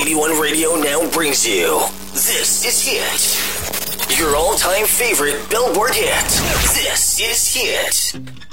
81 Radio now brings you. This is Hit. Your all-time favorite Billboard hit. This is Hit.